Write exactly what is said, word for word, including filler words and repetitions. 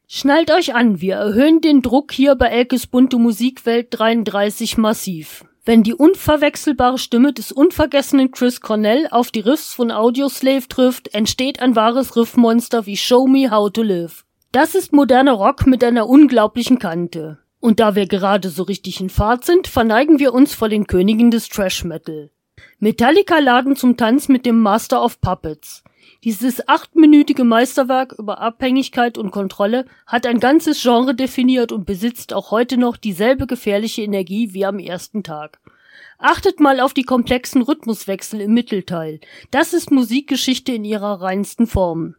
Schnallt euch an, wir erhöhen den Druck hier bei Elkes bunte Musikwelt dreiunddreißig massiv. Wenn die unverwechselbare Stimme des unvergessenen Chris Cornell auf die Riffs von Audioslave trifft, entsteht ein wahres Riffmonster wie Show Me How to Live. Das ist moderner Rock mit einer unglaublichen Kante. Und da wir gerade so richtig in Fahrt sind, verneigen wir uns vor den Königen des Thrash Metal. Metallica laden zum Tanz mit dem Master of Puppets. Dieses achtminütige Meisterwerk über Abhängigkeit und Kontrolle hat ein ganzes Genre definiert und besitzt auch heute noch dieselbe gefährliche Energie wie am ersten Tag. Achtet mal auf die komplexen Rhythmuswechsel im Mittelteil. Das ist Musikgeschichte in ihrer reinsten Form.